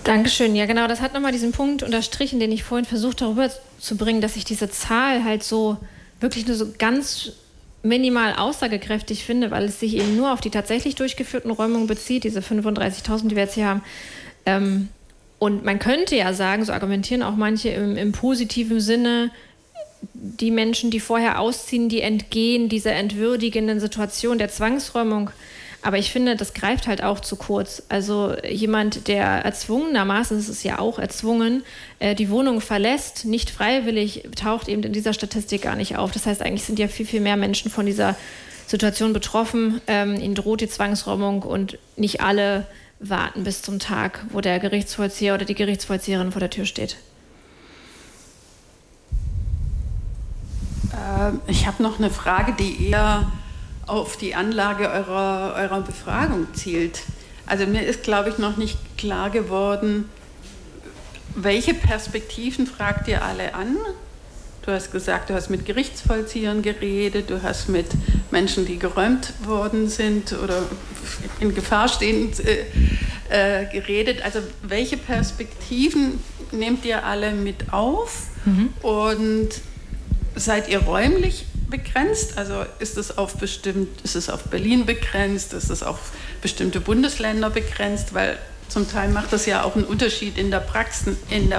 Dankeschön. Ja, genau, das hat nochmal diesen Punkt unterstrichen, den ich vorhin versucht habe rüberzubringen, dass ich diese Zahl halt so wirklich nur so ganz minimal aussagekräftig finde, weil es sich eben nur auf die tatsächlich durchgeführten Räumungen bezieht, diese 35.000, die wir jetzt hier haben. Und man könnte ja sagen, so argumentieren auch manche im positiven Sinne, die Menschen, die vorher ausziehen, die entgehen dieser entwürdigenden Situation der Zwangsräumung. Aber ich finde, das greift halt auch zu kurz. Also jemand, der erzwungenermaßen, es ist ja auch erzwungen, die Wohnung verlässt, nicht freiwillig, taucht eben in dieser Statistik gar nicht auf. Das heißt, eigentlich sind ja viel, viel mehr Menschen von dieser Situation betroffen. Ihnen droht die Zwangsräumung und nicht alle warten bis zum Tag, wo der Gerichtsvollzieher oder die Gerichtsvollzieherin vor der Tür steht. Ich habe noch eine Frage, die eher auf die Anlage eurer Befragung zielt. Also mir ist, glaube ich, noch nicht klar geworden, welche Perspektiven fragt ihr alle an? Du hast gesagt, du hast mit Gerichtsvollziehern geredet, du hast mit Menschen, die geräumt worden sind oder in Gefahr stehen, geredet. Also welche Perspektiven nehmt ihr alle mit auf? Und seid ihr räumlich begrenzt? Also ist es auf Berlin begrenzt? Ist es auf bestimmte Bundesländer begrenzt? Weil zum Teil macht das ja auch einen Unterschied in der Praxis.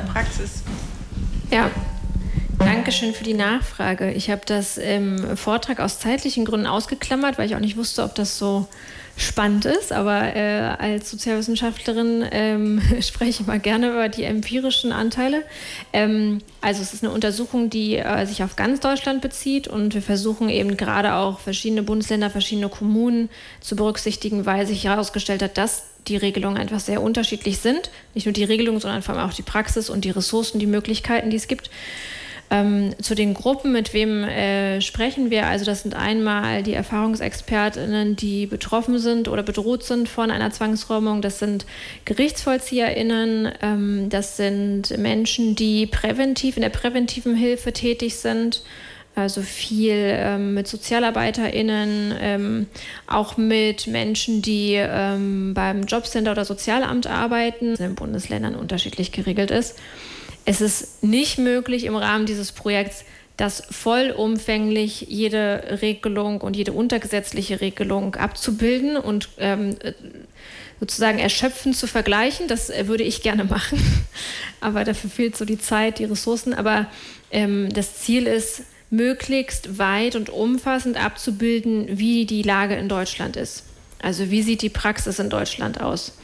Ja, Dankeschön für die Nachfrage. Ich habe das im Vortrag aus zeitlichen Gründen ausgeklammert, weil ich auch nicht wusste, ob das so spannend ist, aber als Sozialwissenschaftlerin spreche ich mal gerne über die empirischen Anteile. Also es ist eine Untersuchung, die sich auf ganz Deutschland bezieht und wir versuchen eben gerade auch verschiedene Bundesländer, verschiedene Kommunen zu berücksichtigen, weil sich herausgestellt hat, dass die Regelungen einfach sehr unterschiedlich sind. Nicht nur die Regelung, sondern vor allem auch die Praxis und die Ressourcen, die Möglichkeiten, die es gibt. Zu den Gruppen, mit wem sprechen wir? Also das sind einmal die ErfahrungsexpertInnen, die betroffen sind oder bedroht sind von einer Zwangsräumung. Das sind GerichtsvollzieherInnen. Das sind Menschen, die präventiv in der präventiven Hilfe tätig sind. Also viel mit SozialarbeiterInnen, auch mit Menschen, die beim Jobcenter oder Sozialamt arbeiten, das in den Bundesländern unterschiedlich geregelt ist. Es ist nicht möglich im Rahmen dieses Projekts, dass vollumfänglich jede Regelung und jede untergesetzliche Regelung abzubilden und sozusagen erschöpfend zu vergleichen. Das würde ich gerne machen, aber dafür fehlt so die Zeit, die Ressourcen. Aber das Ziel ist, möglichst weit und umfassend abzubilden, wie die Lage in Deutschland ist. Also wie sieht die Praxis in Deutschland aus?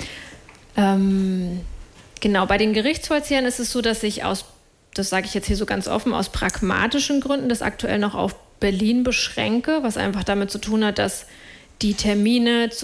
Genau, bei den Gerichtsvollziehern ist es so, dass ich das sage ich jetzt hier so ganz offen, aus pragmatischen Gründen das aktuell noch auf Berlin beschränke, was einfach damit zu tun hat, dass die Termine